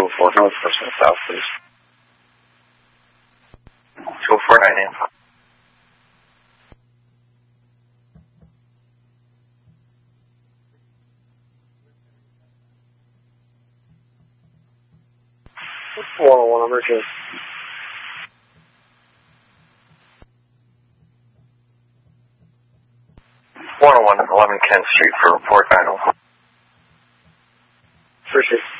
204 North, person south, please. 249 info. One emergency. 101 11 Kent Street for report 901. Appreciate it.